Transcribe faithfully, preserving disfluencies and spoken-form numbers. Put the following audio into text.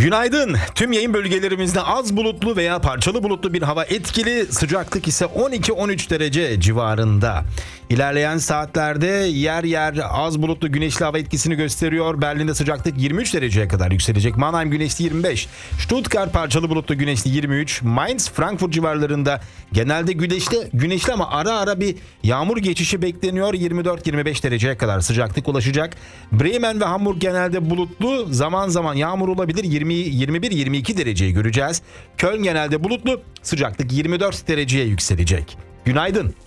Günaydın. Tüm yayın bölgelerimizde az bulutlu veya parçalı bulutlu bir hava etkili. Sıcaklık ise on iki on üç derece civarında. İlerleyen saatlerde yer yer az bulutlu güneşli hava etkisini gösteriyor. Berlin'de sıcaklık yirmi üç dereceye kadar yükselecek. Mannheim güneşli yirmi beş. Stuttgart parçalı bulutlu güneşli yirmi üç. Mainz, Frankfurt civarlarında genelde güneşli, güneşli ama ara ara bir yağmur geçişi bekleniyor. yirmi dört yirmi beş dereceye kadar sıcaklık ulaşacak. Bremen ve Hamburg genelde bulutlu. Zaman zaman yağmur olabilir. yirmi yirmi bir yirmi iki dereceyi göreceğiz. Köln genelde bulutlu. Sıcaklık yirmi dört dereceye yükselecek. Günaydın.